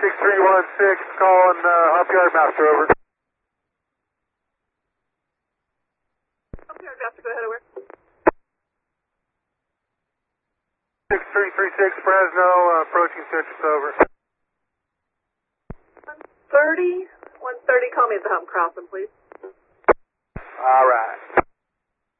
6316, calling Hump Yard Master, over. Hump Yard Master, go ahead, over. 6336 Fresno, approaching Citrus, over. 130, call me at the hump crossing, please. All right.